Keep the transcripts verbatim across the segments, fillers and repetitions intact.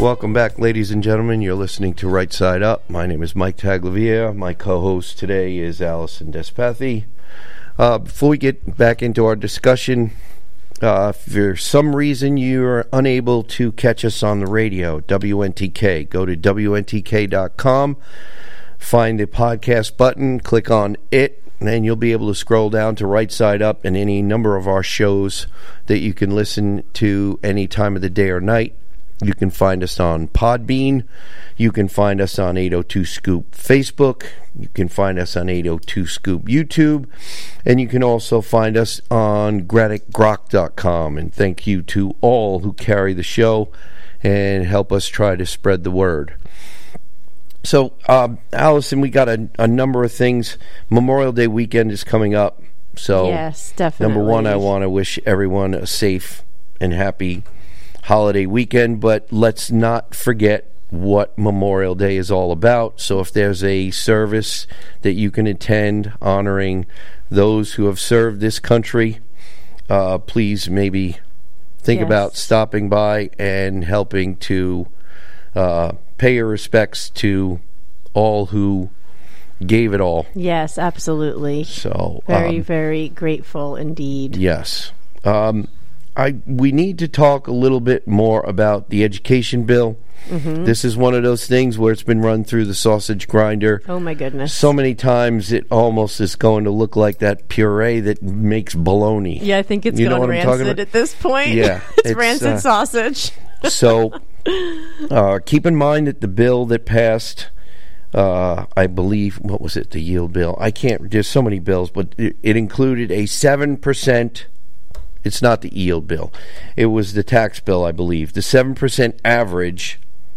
Welcome back, ladies and gentlemen. You're listening to Right Side Up. My name is Mike Taglavia. My co-host today is Allison Despathy. Uh, before we get back into our discussion, uh, if for some reason you're unable to catch us on the radio, W N T K, go to W N T K dot com, find the podcast button, click on it, and then you'll be able to scroll down to Right Side Up and any number of our shows that you can listen to any time of the day or night. You can find us on Podbean. You can find us on eight oh two Scoop Facebook. You can find us on eight oh two Scoop YouTube. And you can also find us on Granick Grok dot com. And thank you to all who carry the show and help us try to spread the word. So, um, Allison, we got a, a number of things. Memorial Day weekend is coming up. So, yes, definitely. Number one, I want to wish everyone a safe and happy holiday weekend, but let's not forget what Memorial Day is all about. So if there's a service that you can attend honoring those who have served this country, uh, please maybe think yes. about stopping by and helping to uh, pay your respects to all who gave it all. Yes, absolutely. So very, um, very grateful indeed. Yes. Um, I we need to talk a little bit more about the education bill. Mm-hmm. This is one of those things where it's been run through the sausage grinder. Oh, my goodness. So many times it almost is going to look like that puree that makes bologna. Yeah, I think it's you going rancid at this point. Yeah. it's, it's rancid uh, sausage. So uh, keep in mind that the bill that passed, uh, I believe, what was it, the yield bill? I can't, there's so many bills, but it, it included a seven percent. It's not the yield bill. It was the tax bill, I believe. The seven percent average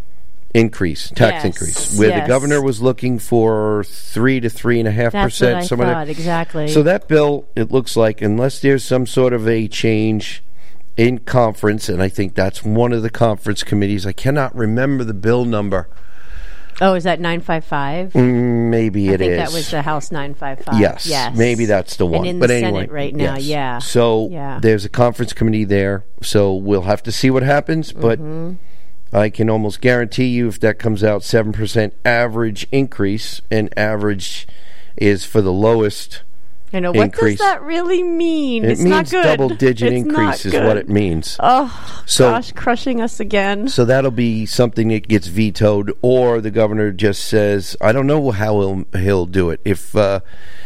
increase, tax yes, increase, where yes. the governor was looking for three to three and a half That's percent. what I some thought, of that. exactly. So that bill, it looks like, unless there's some sort of a change in conference, and I think that's one of the conference committees. I cannot remember the bill number. Oh, is that nine fifty-five? Mm, maybe I it think is. that was the House nine fifty-five. Yes, yes. Maybe that's the one. And in but the anyway, Senate right now, yes. yeah. So yeah. there's a conference committee there, so we'll have to see what happens, but mm-hmm. I can almost guarantee you if that comes out seven percent average increase, and average is for the lowest I know. What increase. does that really mean? It it's means not good. double-digit it's increase is good. what it means. Oh, so, gosh, crushing us again. So that'll be something that gets vetoed, or the governor just says, I don't know how he'll, he'll do it. If uh,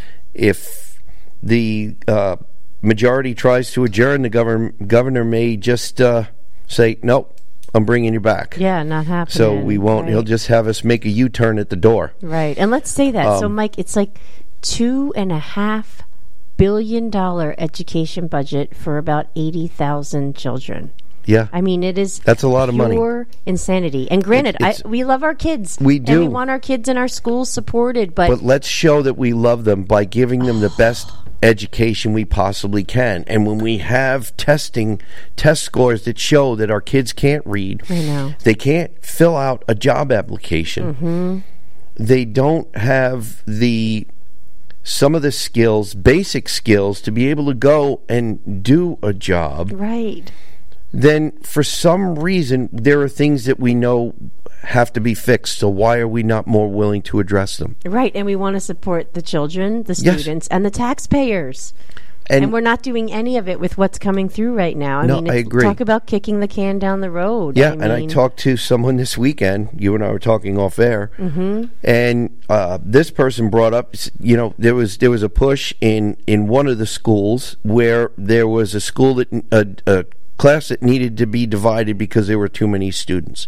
if the uh, majority tries to adjourn, the governor, governor may just uh, say, nope, I'm bringing you back. Yeah, not happening. So we won't. Right. He'll just have us make a U-turn at the door. Right. And let's say that. Um, so, Mike, it's like two and a half billion dollar education budget for about eighty thousand children. Yeah. I mean, it is That's a lot of money. Pure insanity. And granted, It, I, we love our kids. We do. And we want our kids in our schools supported, but... But let's show that we love them by giving them the best education we possibly can. And when we have testing, test scores that show that our kids can't read, I know. they can't fill out a job application, mm-hmm. they don't have the... some of the skills, basic skills, to be able to go and do a job, right? Then for some reason there are things that we know have to be fixed. So why are we not more willing to address them? Right, and we want to support the children, the Yes. students, and the taxpayers. And, and we're not doing any of it with what's coming through right now. I no, mean, I it's, agree. Talk about kicking the can down the road. Yeah, I mean, and I talked to someone this weekend. You and I were talking off air, mm-hmm. and uh, this person brought up, you know, there was there was a push in, in one of the schools where there was a school that a, a class that needed to be divided because there were too many students,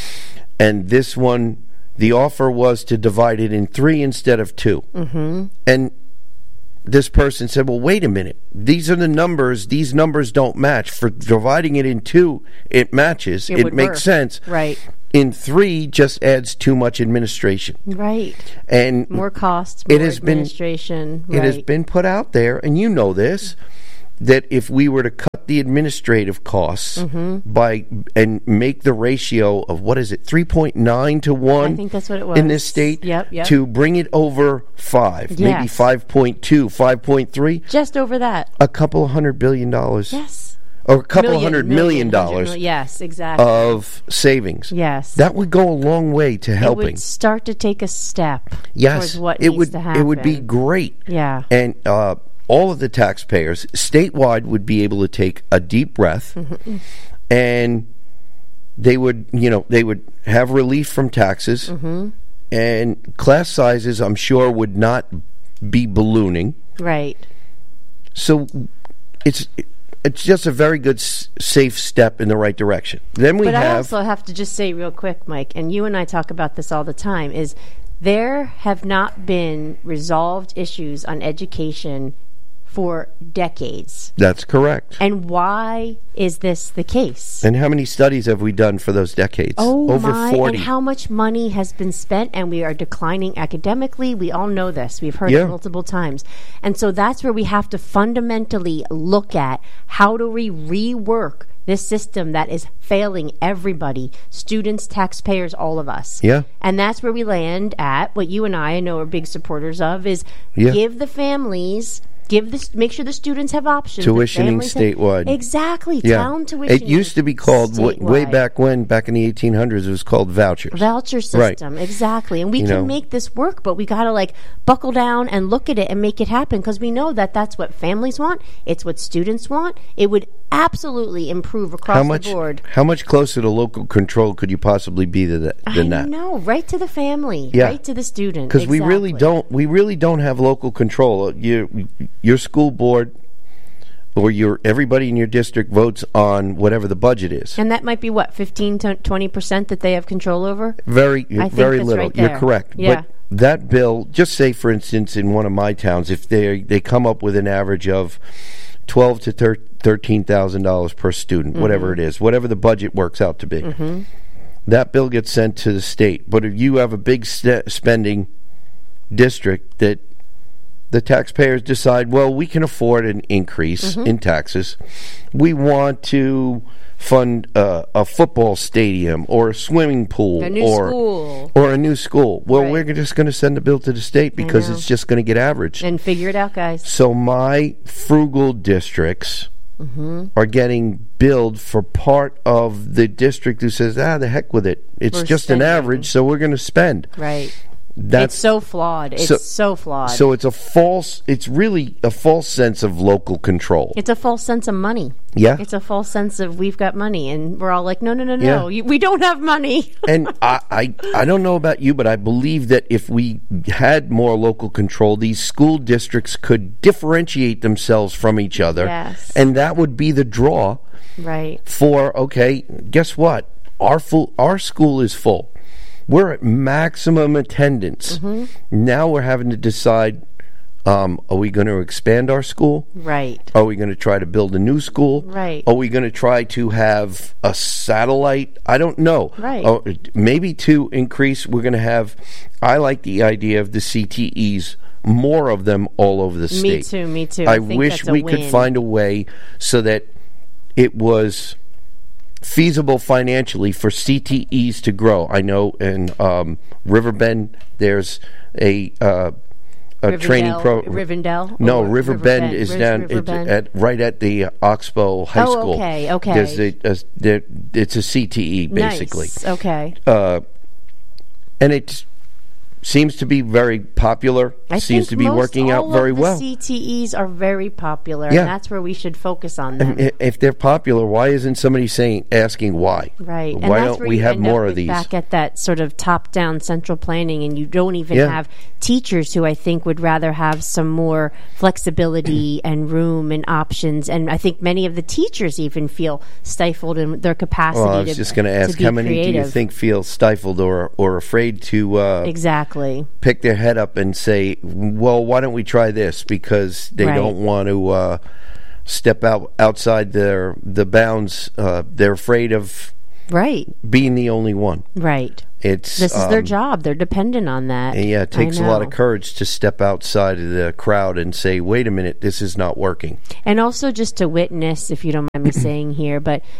and this one, the offer was to divide it in three instead of two, mm-hmm. and this person said, well, wait a minute. These are the numbers. These numbers don't match. For dividing it in two, it matches. It, it would makes work. sense. Right. In three, just adds too much administration. Right. And more costs, more it has administration. Been, right. It has been put out there, and you know this, that if we were to cut the administrative costs mm-hmm. by and make the ratio of, what is it, three point nine to one? I think that's what it was. In this state? Yep, yep. To bring it over five, yes. maybe five point two, five point three. Just over that. A couple of hundred billion dollars. Yes. or a couple Million, hundred million, million hundred dollars mil- yes, exactly. of savings. Yes. That would go a long way to it helping. would start to take a step Yes, towards what it needs would. to happen. It would be great. Yeah. And uh, all of the taxpayers statewide would be able to take a deep breath, Mm-hmm. and they would, you know, they would have relief from taxes, Mm-hmm. and class sizes, I'm sure, would not be ballooning. Right. So it's it's just a very good, s- safe step in the right direction. Then we But I have. also have to just say real quick, Mike, and you and I talk about this all the time, is there have not been resolved issues on education for decades. That's correct. And why is this the case? And how many studies have we done for those decades? Oh Over my, forty. and how much money has been spent, and we are declining academically. We all know this. We've heard Yeah. it multiple times. And so that's where we have to fundamentally look at how do we rework this system that is failing everybody, students, taxpayers, all of us. Yeah. And that's where we land at what you and I, I know, are big supporters of, is Yeah. give the families... Give this. Make sure the students have options. the Tuitioning families have- statewide. Exactly. Yeah. Town tuition. It used to be called, w- way statewide. back when, back in the eighteen hundreds, it was called vouchers. Voucher Right. system, exactly. And we You can know. make this work, but we got to like buckle down and look at it and make it happen, because we know that that's what families want. It's what students want. It would absolutely improve across How much? the board. How much closer to local control could you possibly be to that, than I that? know, right to the family, Yeah. right to the student. Because we really Exactly. don't. We really don't have local control. Your your school board or your everybody in your district votes on whatever the budget is. And that might be what, fifteen to twenty percent that they have control over. Very, I think very that's little. right You're there. correct. Yeah. But that bill, just say for instance, in one of my towns, if they they come up with an average of twelve to thir- thirteen thousand dollars per student, Mm-hmm. whatever it is, whatever the budget works out to be, Mm-hmm. that bill gets sent to the state. But if you have a big st- spending district that the taxpayers decide, well, we can afford an increase Mm-hmm. in taxes. We want to fund uh, a football stadium or a swimming pool A new or school. or a new school. Well, Right. we're just going to send the bill to the state because know. it's just going to get averaged. And figure it out, guys. So my frugal districts Mm-hmm. are getting billed for part of the district who says, ah, the heck with it. It's We're just spending. an average, so we're going to spend. Right. That's it's so flawed. It's so- so, flawed. So it's a false, it's really a false sense of local control. It's a false sense of money. Yeah. It's a false sense of we've got money, and we're all like, no, no, no, Yeah. no, you, we don't have money. And I, I, I don't know about you, but I believe that if we had more local control, these school districts could differentiate themselves from each other. Yes. And that would be the draw Right. for, okay, guess what? Our full, our school is full. We're at maximum attendance. Mm-hmm. Now we're having to decide, um, are we going to expand our school? Right. Are we going to try to build a new school? Right. Are we going to try to have a satellite? I don't know. Right. Oh, maybe to increase, we're going to have, I like the idea of the C T Es, more of them all over the state. Me too, me too. I, I think wish that's a we could win. find a way so that it was feasible financially for C T Es to grow. I know in um, Riverbend there's a uh, a training Rivendell- pro. Rivendell? No, Or Riverbend Riverbend? is Where's down it's Riverbend? at right at the uh, Oxbow High Oh, School. okay, okay. There's a, a, there, it's a C T E basically, Nice. Okay. uh, and it seems to be very popular. I seems think to be most working out all very of the well. C T Es are very popular, Yeah. and that's where we should focus on them. And i- if they're popular, why isn't somebody saying asking why? Right. And Why that's don't where we you have end up more of with these? Back at that sort of top-down central planning, and you don't even Yeah. have teachers who I think would rather have some more flexibility and room and options. And I think many of the teachers even feel stifled in their capacity Well, I was to just going to ask, be how many do you creative. think feel stifled or or afraid to uh, Exactly. pick their head up and say, well, why don't we try this? Because they Right. don't want to uh, step out outside their the bounds. Uh, they're afraid of Right. being the only one. Right. It's This is their um, job. They're dependent on that. Yeah, it I takes a lot of know. courage to step outside of the crowd and say, wait a minute, this is not working. And also just to witness, if you don't mind me saying here, but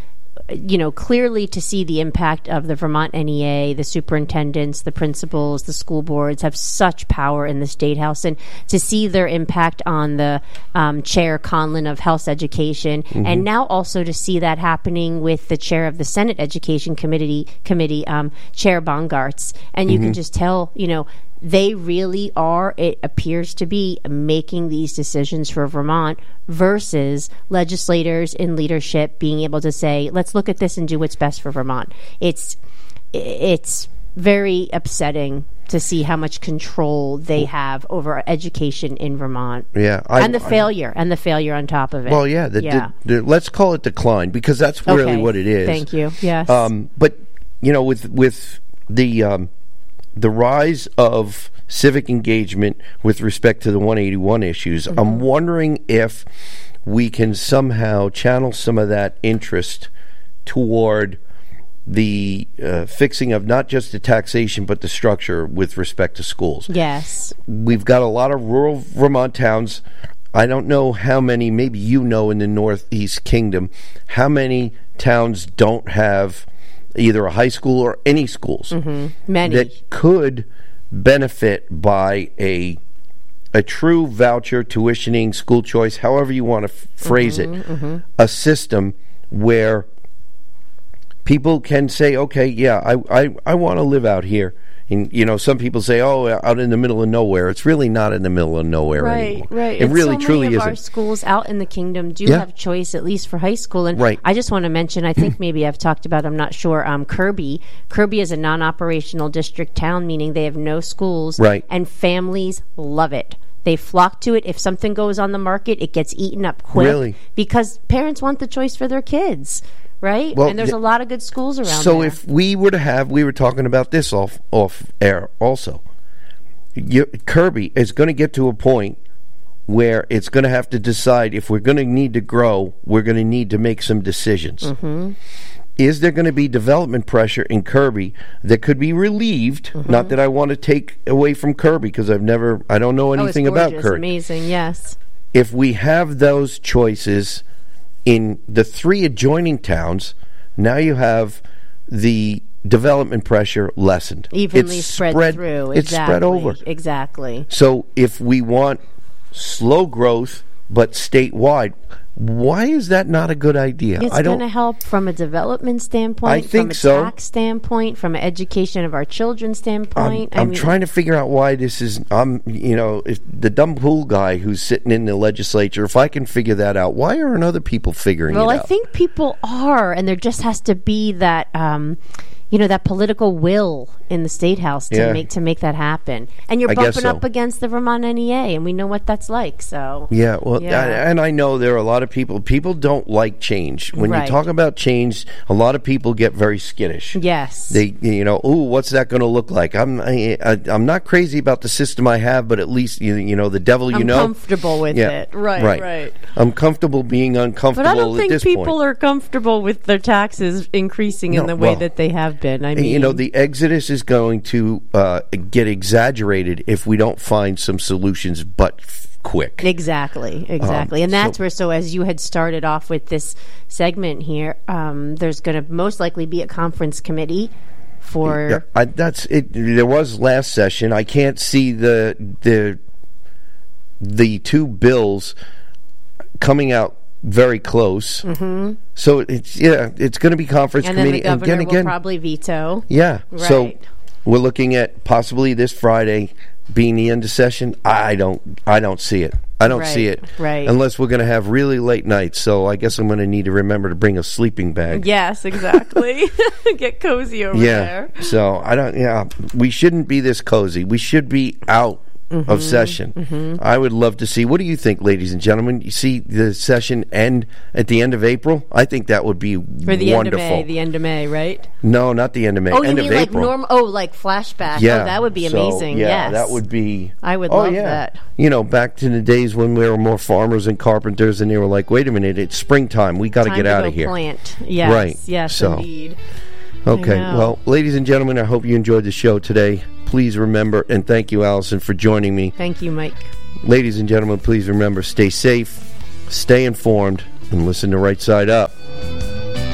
you know, clearly to see the impact of the Vermont N E A, the superintendents, the principals, the school boards have such power in the State House, and to see their impact on the um, Chair Conlon of Health Education, mm-hmm. and now also to see that happening with the Chair of the Senate Education Committee, committee um, Chair Bongartz, and you mm-hmm. can just tell, you know, they really are, it appears to be, making these decisions for Vermont versus legislators in leadership being able to say, let's look at this and do what's best for Vermont. It's it's very upsetting to see how much control they have over education in Vermont. Yeah. I, and the failure, I, and the failure on top of it. Well, yeah, the, yeah. The, the, let's call it decline, because that's okay. really what it is. Thank you, yes. Um, but, you know, with, with the... Um, the rise of civic engagement with respect to the one eighty-one issues, mm-hmm. I'm wondering if we can somehow channel some of that interest toward the uh, fixing of not just the taxation but the structure with respect to schools. Yes. We've got a lot of rural Vermont towns. I don't know how many, maybe you know in the Northeast Kingdom, how many towns don't have either a high school or any schools mm-hmm. Many. that could benefit by a a true voucher, tuitioning, school choice, however you want to f- phrase mm-hmm, it, mm-hmm. a system where people can say, okay, yeah, I, I, I want to live out here. And, you know, some people say, oh, out in the middle of nowhere. It's really not in the middle of nowhere right, anymore. Right, right. It and really, so truly many of isn't. Our schools out in the kingdom do yeah. have choice, at least for high school. And right. I just want to mention, I think maybe I've talked about, I'm not sure, um, Kirby. Kirby is a non-operational district town, meaning they have no schools. Right. And families love it. They flock to it. If something goes on the market, it gets eaten up quick. Really? Because parents want the choice for their kids. Right? Well, and there's th- a lot of good schools around so there. if we were to have, we were talking about this off off air also, you, Kirby is going to get to a point where it's going to have to decide, if we're going to need to grow, we're going to need to make some decisions. Mm-hmm. Is there going to be development pressure in Kirby that could be relieved? Mm-hmm. Not that I want to take away from Kirby, because I've never, I don't know anything oh, it's about gorgeous, Kirby. Amazing, yes. If we have those choices in the three adjoining towns, now you have the development pressure lessened. Evenly it's spread, spread through. It's exactly. spread over. Exactly. So if we want slow growth but statewide, why is that not a good idea? It's I don't going to help from a development standpoint, I think from a so. tax standpoint, from an education of our children standpoint. I'm, I I'm mean, trying to figure out why this is. I'm, you know, if the dumb pool guy who's sitting in the legislature, if I can figure that out, why aren't other people figuring well, it I out? I think people are, and there just has to be that. Um, you know, that political will in the State House to yeah. make to make that happen. And you're I bumping guess so. up against the Vermont N E A, and we know what that's like. So yeah, well, yeah. I, and I know there are a lot of people. People don't like change. When right. you talk about change, a lot of people get very skittish. Yes, they, you know, ooh, what's that going to look like? I'm, I, I, I'm not crazy about the system I have, but at least you, you know, the devil, you I'm know, comfortable with yeah, it. Right, right, right. I'm comfortable being uncomfortable. But I don't at think this people point. are comfortable with their taxes increasing No, in the way well, that they have been. I mean, you know, the exodus is going to uh, get exaggerated if we don't find some solutions, but f- quick. Exactly, exactly. Um, and that's so, where, so as you had started off with this segment here, um, there's going to most likely be a conference committee for... Yeah, I, that's it. There was last session. I can't see the the the two bills coming out very close. Mm-hmm. So it's yeah, it's going to be conference and committee. And then the governor again, again, will probably veto. Yeah. Right. So we're looking at possibly this Friday being the end of session. I don't. I don't see it. I don't right, see it. Right. Unless we're going to have really late nights. So I guess I'm going to need to remember to bring a sleeping bag. Yes, exactly. Get cozy over yeah. there. So I don't. Yeah. We shouldn't be this cozy. We should be out. Mm-hmm, of session. Mm-hmm. I would love to see. What do you think, ladies and gentlemen? You see the session end at the end of April? I think that would be for the wonderful. end of May. The end of May, right? No, not the end of May. Oh, end you mean of like April. norm? Oh, like flashback. Yeah, oh, that would be so, amazing. Yeah, yes, that would be. I would oh, love yeah. that. You know, back to the days when we were more farmers and carpenters, and they were like, "Wait a minute, it's springtime. We got to get out of here." Plant. Yes, right? Yes, so, indeed. Okay. Well, ladies and gentlemen, I hope you enjoyed the show today. Please remember, and thank you, Allison, for joining me. Thank you, Mike. Ladies and gentlemen, please remember, stay safe, stay informed, and listen to Right Side Up.